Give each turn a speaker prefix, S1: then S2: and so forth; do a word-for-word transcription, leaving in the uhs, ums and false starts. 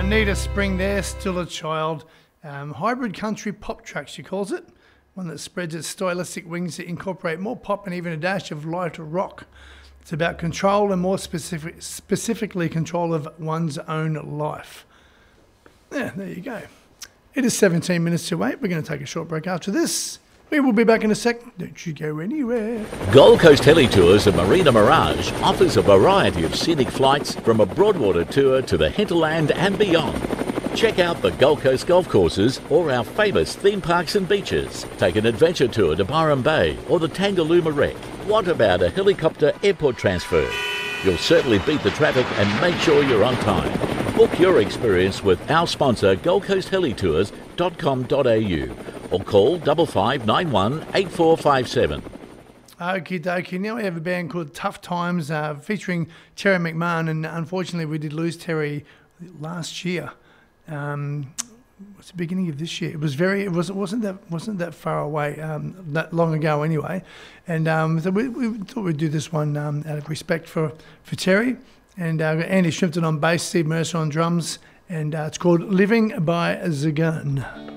S1: Anita Spring there, Still a Child. Um, hybrid country pop track, she calls it. One that spreads its stylistic wings to incorporate more pop and even a dash of light rock. It's about control and more specific, specifically control of one's own life. Yeah, there you go. It is seventeen minutes to eight. We're going to take a short break after this. We will be back in a sec. Don't you go anywhere.
S2: Gold Coast Heli Tours and Marina Mirage offers a variety of scenic flights from a Broadwater tour to the hinterland and beyond. Check out the Gold Coast golf courses or our famous theme parks and beaches. Take an adventure tour to Byron Bay or the Tangalooma Wreck. What about a helicopter airport transfer? You'll certainly beat the traffic and make sure you're on time. Book your experience with our sponsor gold coast heli tours dot com dot a u or call five five nine one eight four five seven.
S1: Okie dokie. Now we have a band called Tough Times uh, featuring Terry McMahon, and unfortunately we did lose Terry last year. Um, it's the beginning of this year. It was very. It wasn't. wasn't that. wasn't that far away. Um, that long ago, anyway. And um, so we, we thought we'd do this one um, out of respect for for Terry. And uh, Andy Shrimpton on bass, Steve Mercer on drums, and uh, it's called "Living by the Gun."